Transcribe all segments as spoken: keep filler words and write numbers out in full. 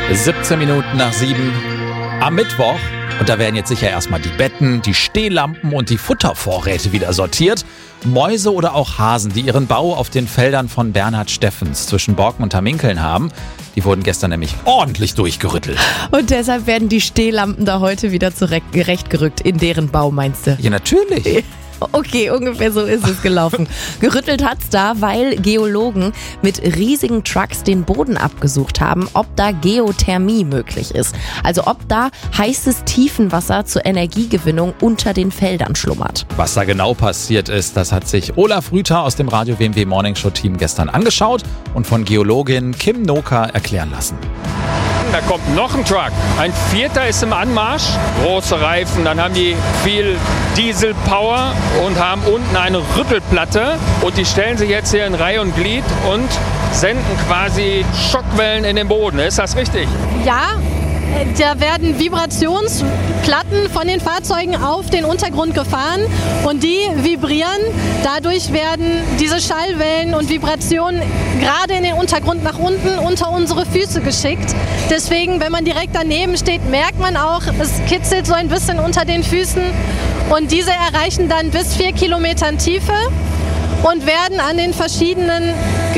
siebzehn Minuten nach sieben am Mittwoch. Und da werden jetzt sicher erstmal die Betten, die Stehlampen und die Futtervorräte wieder sortiert. Mäuse oder auch Hasen, die ihren Bau auf den Feldern von Bernhard Steffens zwischen Borken und Hamminkeln haben, die wurden gestern nämlich ordentlich durchgerüttelt. Und deshalb werden die Stehlampen da heute wieder zurechtgerückt in deren Bau, meinst du? Ja, natürlich. Okay, ungefähr so ist es gelaufen. Gerüttelt hat's da, weil Geologen mit riesigen Trucks den Boden abgesucht haben, ob da Geothermie möglich ist. Also ob da heißes Tiefenwasser zur Energiegewinnung unter den Feldern schlummert. Was da genau passiert ist, das hat sich Olaf Rüther aus dem Radio W M W Morning Show Team gestern angeschaut und von Geologin Kim Noka erklären lassen. Da kommt noch ein Truck. Ein vierter ist im Anmarsch. Große Reifen, dann haben die viel Dieselpower und haben unten eine Rüttelplatte. Und die stellen sich jetzt hier in Reihe und Glied und senden quasi Schockwellen in den Boden. Ist das richtig? Ja. Da werden Vibrationsplatten von den Fahrzeugen auf den Untergrund gefahren und die vibrieren. Dadurch werden diese Schallwellen und Vibrationen gerade in den Untergrund nach unten unter unsere Füße geschickt. Deswegen, wenn man direkt daneben steht, merkt man auch, es kitzelt so ein bisschen unter den Füßen. Und diese erreichen dann bis vier Kilometern Tiefe und werden an den verschiedenen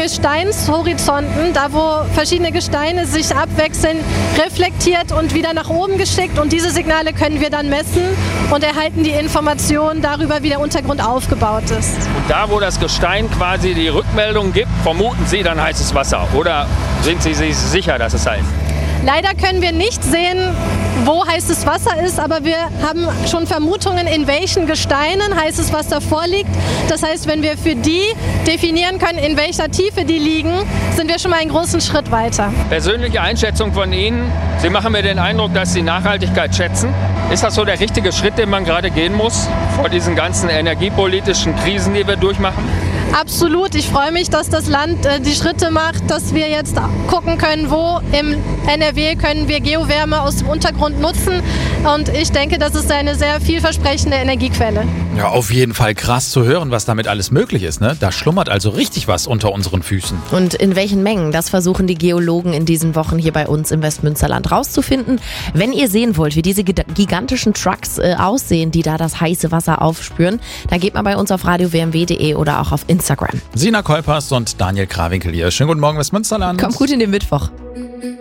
Gesteinshorizonten, da wo verschiedene Gesteine sich abwechseln, reflektiert und wieder nach oben geschickt. Und diese Signale können wir dann messen und erhalten die Informationen darüber, wie der Untergrund aufgebaut ist. Und da, wo das Gestein quasi die Rückmeldung gibt, vermuten Sie dann heißes Wasser? Oder sind Sie sich sicher, dass es heiß ist? Leider können wir nicht sehen, wo heißes Wasser ist, aber wir haben schon Vermutungen, in welchen Gesteinen heißes Wasser vorliegt. Das heißt, wenn wir für die definieren können, in welcher Tiefe die liegen, sind wir schon mal einen großen Schritt weiter. Persönliche Einschätzung von Ihnen, Sie machen mir den Eindruck, dass Sie Nachhaltigkeit schätzen. Ist das so der richtige Schritt, den man gerade gehen muss vor diesen ganzen energiepolitischen Krisen, die wir durchmachen? Absolut. Ich freue mich, dass das Land äh, die Schritte macht, dass wir jetzt gucken können, wo im N R W können wir Geowärme aus dem Untergrund nutzen. Und ich denke, das ist eine sehr vielversprechende Energiequelle. Ja, auf jeden Fall krass zu hören, was damit alles möglich ist, ne? Da schlummert also richtig was unter unseren Füßen. Und in welchen Mengen, das versuchen die Geologen in diesen Wochen hier bei uns im Westmünsterland rauszufinden. Wenn ihr sehen wollt, wie diese gigantischen Trucks äh, aussehen, die da das heiße Wasser aufspüren, dann geht mal bei uns auf radio w m w punkt de oder auch auf Instagram. Sina Kolpers und Daniel Krawinkel hier. Schönen guten Morgen, Westmünsterland. Kommt gut in den Mittwoch.